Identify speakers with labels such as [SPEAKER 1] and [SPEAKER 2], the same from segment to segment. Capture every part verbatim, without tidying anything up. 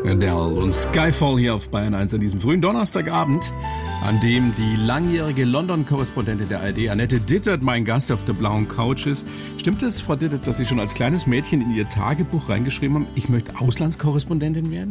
[SPEAKER 1] Adele und Skyfall hier auf Bayern eins an diesem frühen Donnerstagabend, an dem die langjährige London-Korrespondentin der A R D, Annette Dittert, mein Gast auf der blauen Couch ist. Stimmt es, Frau Dittert, dass Sie schon als kleines Mädchen in Ihr Tagebuch reingeschrieben haben, ich möchte Auslandskorrespondentin werden?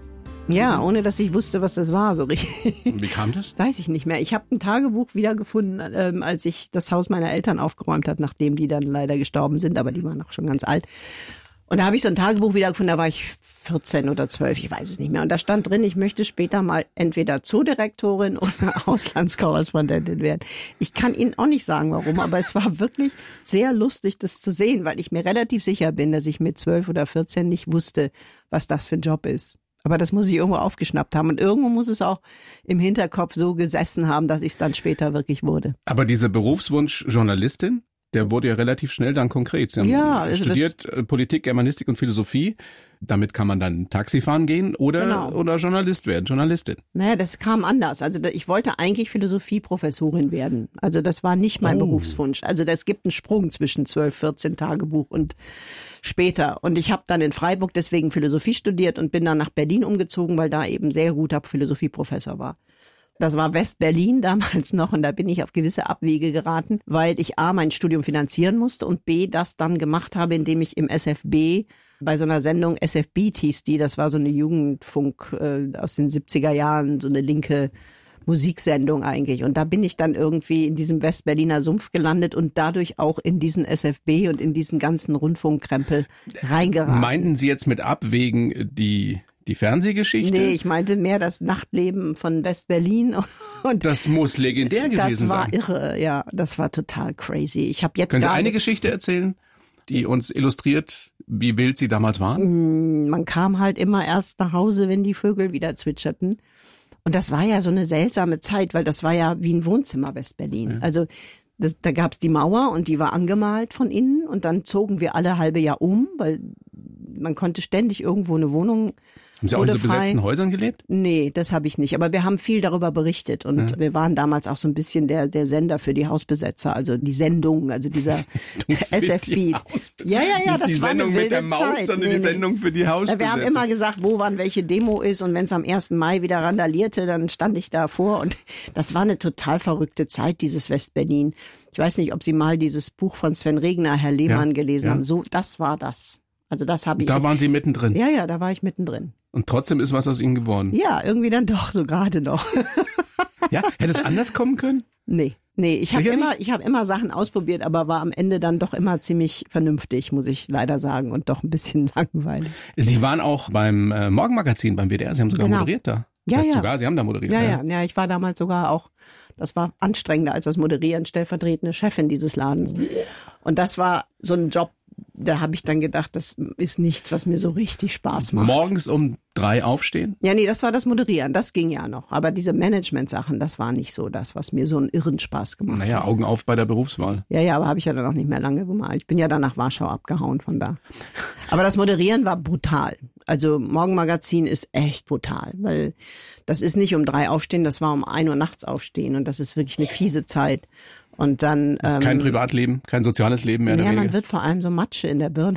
[SPEAKER 2] Ja, ohne dass ich wusste, was das war, so richtig.
[SPEAKER 1] Wie kam das?
[SPEAKER 2] Weiß ich nicht mehr. Ich habe ein Tagebuch wiedergefunden, ähm, als ich das Haus meiner Eltern aufgeräumt habe, nachdem die dann leider gestorben sind, aber die waren auch schon ganz alt. Und da habe ich so ein Tagebuch wiedergefunden, da war ich vierzehn oder zwölf, ich weiß es nicht mehr. Und da stand drin, ich möchte später mal entweder Zoodirektorin oder Auslandskorrespondentin werden. Ich kann Ihnen auch nicht sagen, warum, aber es war wirklich sehr lustig, das zu sehen, weil ich mir relativ sicher bin, dass ich mit zwölf oder vierzehn nicht wusste, was das für ein Job ist. Aber das muss ich irgendwo aufgeschnappt haben. Und irgendwo muss es auch im Hinterkopf so gesessen haben, dass ich es dann später wirklich wurde.
[SPEAKER 1] Aber dieser Berufswunsch Journalistin, der wurde ja relativ schnell dann konkret. Sie haben
[SPEAKER 2] ja, also
[SPEAKER 1] studiert Politik, Germanistik und Philosophie. Damit kann man dann Taxi fahren gehen oder,
[SPEAKER 2] genau.
[SPEAKER 1] oder Journalist werden, Journalistin.
[SPEAKER 2] Naja, das kam anders. Also ich wollte eigentlich Philosophieprofessorin werden. Also das war nicht mein
[SPEAKER 1] oh.
[SPEAKER 2] Berufswunsch. Also es gibt einen Sprung zwischen zwölf, vierzehn Tagebuch und später. Und ich habe dann in Freiburg deswegen Philosophie studiert und bin dann nach Berlin umgezogen, weil da eben sehr guter Philosophieprofessor war. Das war West-Berlin damals noch und da bin ich auf gewisse Abwege geraten, weil ich A, mein Studium finanzieren musste und B, das dann gemacht habe, indem ich im S F B bei so einer Sendung, S F Beat hieß die, das war so eine Jugendfunk äh, aus den siebziger Jahren, so eine linke Musiksendung eigentlich. Und da bin ich dann irgendwie in diesem West-Berliner Sumpf gelandet und dadurch auch in diesen S F B und in diesen ganzen Rundfunkkrempel reingeraten.
[SPEAKER 1] Meinten Sie jetzt mit Abwägen die... Die Fernsehgeschichte?
[SPEAKER 2] Nee, ich meinte mehr das Nachtleben von West-Berlin. Und
[SPEAKER 1] das muss legendär gewesen sein.
[SPEAKER 2] Das war sein. irre, ja. Das war total crazy. Ich habe jetzt
[SPEAKER 1] Können Sie
[SPEAKER 2] gar
[SPEAKER 1] eine
[SPEAKER 2] nicht
[SPEAKER 1] Geschichte erzählen, die uns illustriert, wie wild Sie damals waren?
[SPEAKER 2] Man kam halt immer erst nach Hause, wenn die Vögel wieder zwitscherten. Und das war ja so eine seltsame Zeit, weil das war ja wie ein Wohnzimmer West-Berlin. Ja. Also das, da gab's die Mauer und die war angemalt von innen. Und dann zogen wir alle halbe Jahr um, weil man konnte ständig irgendwo eine Wohnung.
[SPEAKER 1] Haben Sie auch in so besetzten Häusern gelebt?
[SPEAKER 2] Nee, das habe ich nicht. Aber wir haben viel darüber berichtet. Und ja. wir waren damals auch so ein bisschen der der Sender für die Hausbesetzer. Also die Sendung, also dieser S F Beat. Ja, ja, ja,
[SPEAKER 1] nicht
[SPEAKER 2] das
[SPEAKER 1] die
[SPEAKER 2] war
[SPEAKER 1] Sendung
[SPEAKER 2] eine wilde
[SPEAKER 1] mit der Maus,
[SPEAKER 2] Zeit.
[SPEAKER 1] sondern
[SPEAKER 2] nee,
[SPEAKER 1] die Sendung für die Hausbesetzer.
[SPEAKER 2] Wir haben immer gesagt, wo wann welche Demo ist. Und wenn es am ersten Mai wieder randalierte, dann stand ich davor. Und das war eine total verrückte Zeit, dieses West-Berlin. Ich weiß nicht, ob Sie mal dieses Buch von Sven Regner, Herr Lehmann, ja, gelesen ja. haben. So, das war das. Also das habe ich.
[SPEAKER 1] Da waren Sie mittendrin?
[SPEAKER 2] Ja, ja, da war ich mittendrin.
[SPEAKER 1] Und trotzdem ist was aus Ihnen geworden?
[SPEAKER 2] Ja, irgendwie dann doch, so gerade noch.
[SPEAKER 1] Ja, hätte es anders kommen können?
[SPEAKER 2] Nee, nee, ich habe immer, ich habe immer Sachen ausprobiert, aber war am Ende dann doch immer ziemlich vernünftig, muss ich leider sagen, und doch ein bisschen langweilig.
[SPEAKER 1] Sie waren auch beim äh, Morgenmagazin, beim W D R, Sie haben sogar genau. moderiert da. Das
[SPEAKER 2] ja,
[SPEAKER 1] heißt
[SPEAKER 2] ja.
[SPEAKER 1] sogar, Sie haben da moderiert.
[SPEAKER 2] Ja, ja, ja, ich war damals sogar auch, das war anstrengender als das Moderieren, stellvertretende Chefin dieses Ladens. Und das war so ein Job, da habe ich dann gedacht, das ist nichts, was mir so richtig Spaß macht.
[SPEAKER 1] Morgens um drei aufstehen?
[SPEAKER 2] Ja, nee, das war das Moderieren, das ging ja noch. Aber diese Management-Sachen, das war nicht so das, was mir so einen irren Spaß gemacht
[SPEAKER 1] naja, hat. Naja, Augen auf bei der Berufswahl.
[SPEAKER 2] Ja, ja, aber habe ich ja dann auch nicht mehr lange gemacht. Ich bin ja dann nach Warschau abgehauen von da. Aber das Moderieren war brutal. Also Morgenmagazin ist echt brutal, weil das ist nicht um drei aufstehen, das war um ein Uhr nachts aufstehen und das ist wirklich eine fiese Zeit. Und dann
[SPEAKER 1] das ist kein ähm, Privatleben, kein soziales Leben mehr.
[SPEAKER 2] Ja,
[SPEAKER 1] naja,
[SPEAKER 2] man wird vor allem so Matsche in der Birne,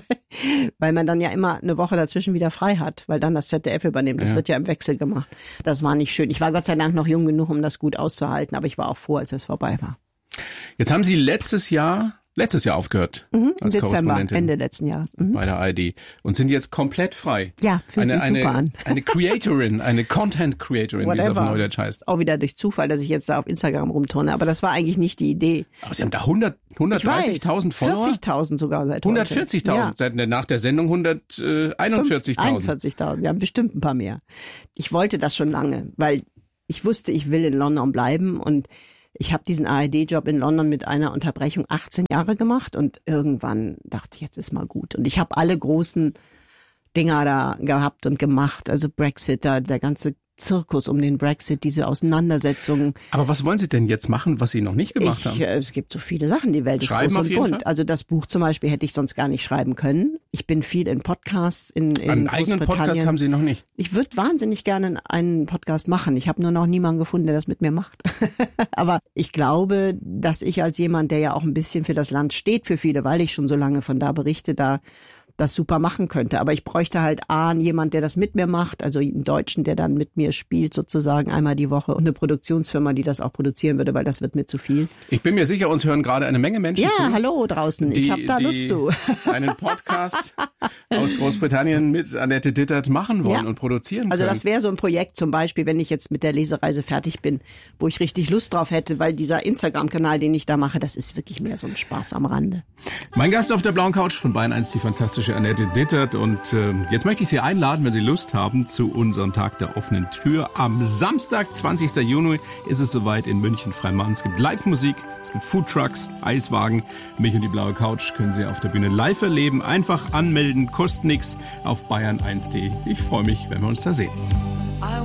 [SPEAKER 2] weil man dann ja immer eine Woche dazwischen wieder frei hat, weil dann das Z D F übernimmt. Das ja. wird ja im Wechsel gemacht. Das war nicht schön. Ich war Gott sei Dank noch jung genug, um das gut auszuhalten, aber ich war auch froh, als es vorbei war.
[SPEAKER 1] Jetzt haben Sie letztes Jahr letztes Jahr aufgehört
[SPEAKER 2] mhm,
[SPEAKER 1] als
[SPEAKER 2] Dezember,
[SPEAKER 1] Korrespondentin
[SPEAKER 2] Ende letzten Jahres. Mhm.
[SPEAKER 1] bei der A R D und sind jetzt komplett frei.
[SPEAKER 2] Ja, fühlt sich
[SPEAKER 1] eine,
[SPEAKER 2] super an.
[SPEAKER 1] Eine Creatorin, eine Content Creatorin, wie es auf Neudeutsch heißt.
[SPEAKER 2] Auch wieder durch Zufall, dass ich jetzt da auf Instagram rumturne, aber das war eigentlich nicht die Idee.
[SPEAKER 1] Aber Sie haben da hundert, hundertdreißigtausend Follower?
[SPEAKER 2] vierzigtausend sogar seit heute.
[SPEAKER 1] hundertvierzigtausend, ja. Seit nach der Sendung hunderteinundvierzigtausend.
[SPEAKER 2] einundvierzigtausend, wir haben bestimmt ein paar mehr. Ich wollte das schon lange, weil ich wusste, ich will in London bleiben und ich habe diesen A R D-Job in London mit einer Unterbrechung achtzehn Jahre gemacht und irgendwann dachte ich, jetzt ist mal gut. Und ich habe alle großen Dinger da gehabt und gemacht, also Brexit, da der ganze Zirkus um den Brexit, diese Auseinandersetzungen.
[SPEAKER 1] Aber was wollen Sie denn jetzt machen, was Sie noch nicht gemacht
[SPEAKER 2] ich,
[SPEAKER 1] haben?
[SPEAKER 2] Äh, es gibt so viele Sachen, die Welt ist
[SPEAKER 1] schreiben
[SPEAKER 2] groß
[SPEAKER 1] auf
[SPEAKER 2] und
[SPEAKER 1] jeden
[SPEAKER 2] bunt.
[SPEAKER 1] Fall?
[SPEAKER 2] Also das Buch zum Beispiel hätte ich sonst gar nicht schreiben können. Ich bin viel in Podcasts in, in
[SPEAKER 1] Einen eigenen Podcast haben Sie noch nicht?
[SPEAKER 2] Ich würde wahnsinnig gerne einen Podcast machen. Ich habe nur noch niemanden gefunden, der das mit mir macht. Aber ich glaube, dass ich als jemand, der ja auch ein bisschen für das Land steht, für viele, weil ich schon so lange von da berichte, da das super machen könnte. Aber ich bräuchte halt A, jemand, der das mit mir macht, also einen Deutschen, der dann mit mir spielt sozusagen einmal die Woche und eine Produktionsfirma, die das auch produzieren würde, weil das wird mir zu viel.
[SPEAKER 1] Ich bin mir sicher, uns hören gerade eine Menge Menschen
[SPEAKER 2] ja,
[SPEAKER 1] zu.
[SPEAKER 2] Ja, hallo draußen,
[SPEAKER 1] die,
[SPEAKER 2] ich habe da Lust zu.
[SPEAKER 1] einen Podcast aus Großbritannien mit Annette Dittert machen wollen ja. und produzieren können.
[SPEAKER 2] Also das wäre so ein Projekt zum Beispiel, wenn ich jetzt mit der Lesereise fertig bin, wo ich richtig Lust drauf hätte, weil dieser Instagram-Kanal, den ich da mache, das ist wirklich mehr so ein Spaß am Rande.
[SPEAKER 1] Mein Gast auf der blauen Couch von Bayern eins, die fantastische Annette Dittert. Und äh, jetzt möchte ich Sie einladen, wenn Sie Lust haben, zu unserem Tag der offenen Tür. Am Samstag, zwanzigsten Juni, ist es soweit in München-Freimann. Es gibt Live-Musik, es gibt Foodtrucks, Eiswagen. Mich und die blaue Couch können Sie auf der Bühne live erleben. Einfach anmelden, kostet nichts auf bayern eins punkt de. Ich freue mich, wenn wir uns da sehen.